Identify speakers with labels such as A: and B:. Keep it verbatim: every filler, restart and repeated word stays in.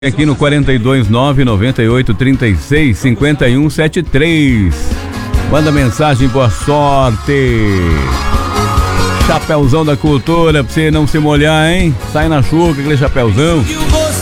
A: Aqui no quarenta e dois, nove noventa e oito, trinta e seis, cinquenta e um, setenta e três. Manda mensagem, boa sorte. Chapéuzão da cultura pra você não se molhar, hein? Sai na chuva com aquele chapéuzão.